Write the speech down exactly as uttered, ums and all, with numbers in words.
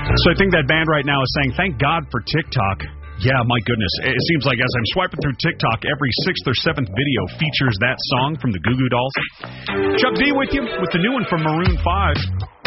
So I think that band right now is saying, thank God for TikTok. Yeah, my goodness. It seems like as I'm swiping through TikTok, every sixth or seventh video features that song from the Goo Goo Dolls. Chuck D with you with the new one from Maroon five.